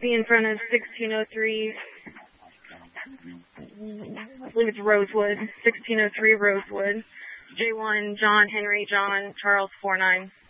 taxi in front of 1603, I believe it's Rosewood, 1603 Rosewood. J1 John Henry John Charles 49.